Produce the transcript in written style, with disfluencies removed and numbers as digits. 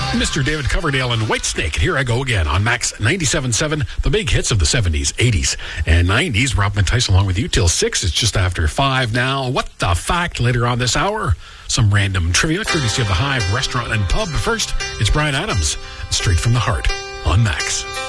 Mr. David Coverdale and Whitesnake. Here I go again on Max 97.7, the big hits of the 70s, 80s, and 90s. Rob Tyson along with you till 6. It's just after 5 now. What the fact later on this hour? Some random trivia, courtesy of the Hive Restaurant and Pub. But first, it's Brian Adams, straight from the heart on Max.